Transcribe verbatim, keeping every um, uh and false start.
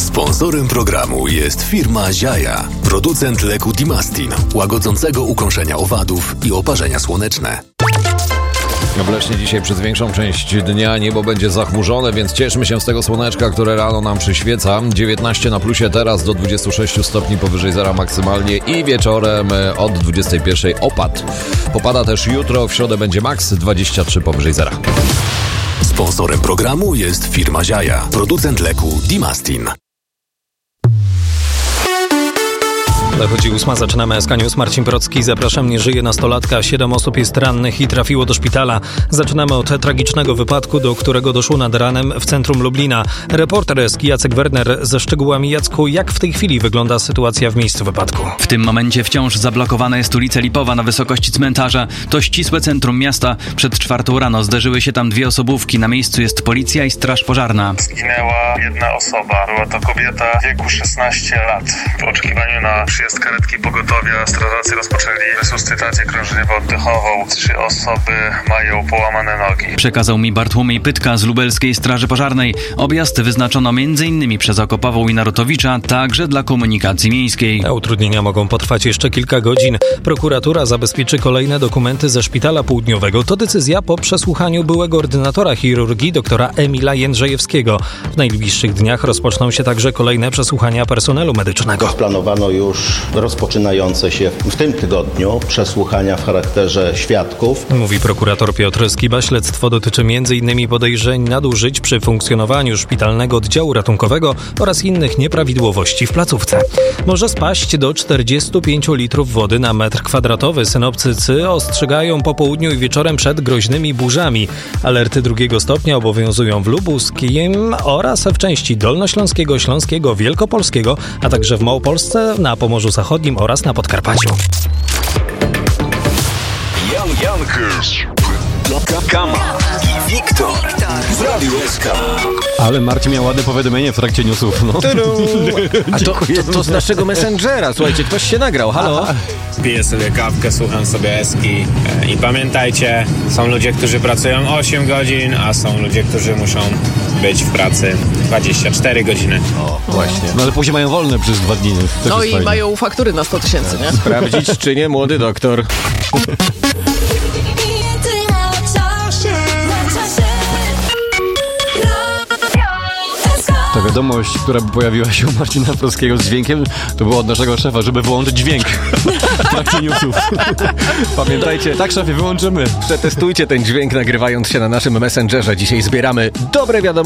Sponsorem programu jest firma Ziaja, producent leku Dimastin, łagodzącego ukąszenia owadów i oparzenia słoneczne. W Lesznie dzisiaj przez większą część dnia niebo będzie zachmurzone, więc cieszmy się z tego słoneczka, które rano nam przyświeca. dziewiętnaście na plusie teraz, do dwudziestu sześciu stopni powyżej zera maksymalnie i wieczorem od dwudziestej pierwszej opad. Popada też jutro, w środę będzie maks dwadzieścia trzy powyżej zera. Sponsorem programu jest firma Ziaja, producent leku Dimastin. Dochodzi ósma, zaczynamy S K News. Marcin Procki, zapraszam. Nie żyje nastolatka, siedem osób jest rannych i trafiło do szpitala. Zaczynamy od tragicznego wypadku, do którego doszło nad ranem w centrum Lublina. Reporter S K Jacek Werner ze szczegółami. Jacku, jak w tej chwili wygląda sytuacja w miejscu wypadku? W tym momencie wciąż zablokowana jest ulica Lipowa na wysokości cmentarza. To ścisłe centrum miasta. Przed czwartą rano zderzyły się tam dwie osobówki. Na miejscu jest policja i straż pożarna. Zginęła jedna osoba. Była to kobieta w wieku szesnaście lat. W oczekiwaniu na przyjazd karetki pogotowia strażacy rozpoczęli resuscytację krążeniowo-oddechową. Trzy osoby mają połamane nogi. Przekazał mi Bartłomiej Pytka z Lubelskiej Straży Pożarnej. Objazd wyznaczono między innymi przez Okopową i Narutowicza, także dla komunikacji miejskiej. Te utrudnienia mogą potrwać jeszcze kilka godzin. Prokuratura zabezpieczy kolejne dokumenty ze szpitala południowego. To decyzja po przesłuchaniu byłego ordynatora chirurgii doktora Emila Jędrzejewskiego. W najbliższych dniach rozpoczną się także kolejne przesłuchania personelu medycznego. Planowano już rozpoczynające się w tym tygodniu przesłuchania w charakterze świadków. Mówi prokurator Piotr Skiba. Śledztwo dotyczy między innymi podejrzeń nadużyć przy funkcjonowaniu szpitalnego oddziału ratunkowego oraz innych nieprawidłowości w placówce. Może spaść do czterdziestu pięciu litrów wody na metr kwadratowy. Synoptycy ostrzegają po południu i wieczorem przed groźnymi burzami. Alerty drugiego stopnia obowiązują w Lubuskiem oraz w części Dolnośląskiego, Śląskiego, Wielkopolskiego, a także w Małopolsce, na Pomorzu Zachodnim oraz na Podkarpaciu. Jan Jankers, Kama i Wiktor w Radiu S K. Ale Marcin miał ładne powiadomienie w trakcie newsów. No. A to, to, to z naszego Messengera. Słuchajcie, ktoś się nagrał. Halo? Piję sobie kawkę, słucham sobie Eski i pamiętajcie, są ludzie, którzy pracują osiem godzin, a są ludzie, którzy muszą być w pracy dwadzieścia cztery godziny. O, właśnie. No ale później mają wolne przez dwa dni. No i fajnie. Mają faktury na sto tysięcy, nie? Sprawdzić, czy nie, młody doktor. Ta wiadomość, która by pojawiła się u Marcina Prockiego z dźwiękiem, to była od naszego szefa, żeby wyłączyć dźwięk w trakcie newsów. Pamiętajcie, tak szefie, wyłączymy. Przetestujcie ten dźwięk, nagrywając się na naszym Messengerze. Dzisiaj zbieramy dobre wiadomości.